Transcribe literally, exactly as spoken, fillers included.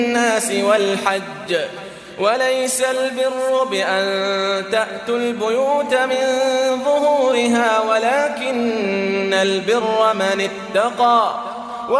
الناس والحج وليس البر بأن تأتوا البيوت من ظهورها ولكن البر من اتقى